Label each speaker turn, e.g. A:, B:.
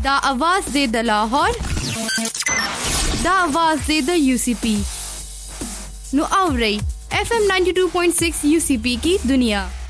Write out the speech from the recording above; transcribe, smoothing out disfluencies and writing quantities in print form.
A: دا आवाज दे द लाहौर, دا आवाज दे the UCP. No आवरई FM 92.6 UCP की दुनिया.